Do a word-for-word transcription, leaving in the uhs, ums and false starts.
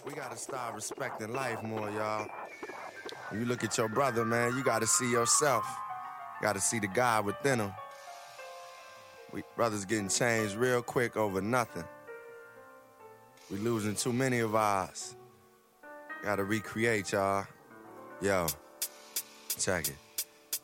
We gotta start respecting life more, y'all. When you look at your brother, man, you gotta see yourself. You gotta see the God within him. We brothers getting changed real quick over nothing. We losing too many of ours. Gotta recreate, y'all. Yo, check it.